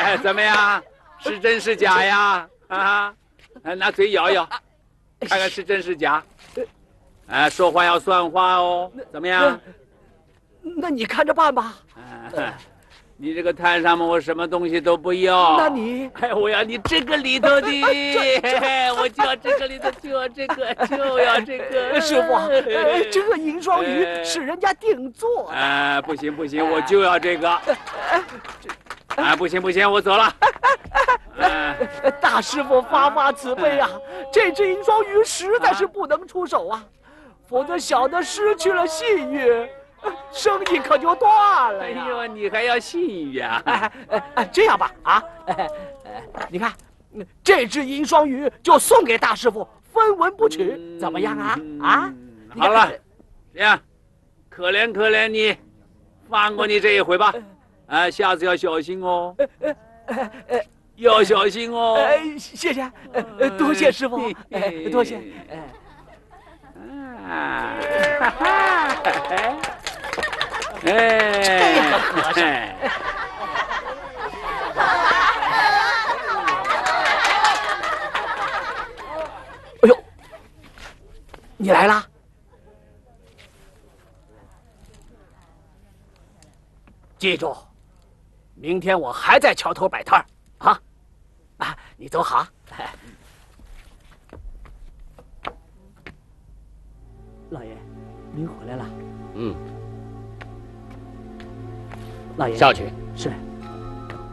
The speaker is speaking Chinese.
哎，怎么样？是真是假呀？啊，拿嘴咬咬，看看是真是假。哎，说话要算话哦。怎么样？ 那你看着办吧。 你这个摊上面我什么东西都不要。 那你， 哎，我要你这个里头的，我就要这个里头，就要这个，就要这个。 师傅，这个银双鱼是人家定做的。 哎，不行不行，我就要这个。哎，不行不行，我走了。 大师傅发发慈悲啊！这只银双鱼实在是不能出手啊，否则小的失去了信誉。生意可就断了呀！ 哎呦，你还要信誉啊？ 这样吧，你看，这只银双鱼就送给大师傅，分文不取，怎么样啊？ 好了，这样，可怜可怜你，放过你这一回吧。下次要小心哦，要小心哦。 谢谢，多谢师傅，多谢。这个和尚，哎呦，你来啦！记住，明天我还在桥头摆摊儿啊！你走好。老爷，您回来了。 嗯。 老爷， 上去。 是。